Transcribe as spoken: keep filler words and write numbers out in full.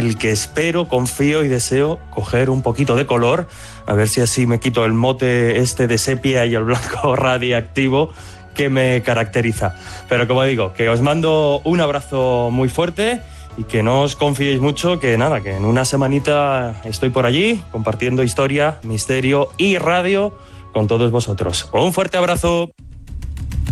el que espero, confío y deseo coger un poquito de color, a ver si así me quito el mote este de sepia y el blanco radiactivo que me caracteriza. Pero como digo, que os mando un abrazo muy fuerte y que no os confiéis mucho, que nada, que en una semanita estoy por allí compartiendo historia, misterio y radio con todos vosotros. Un fuerte abrazo.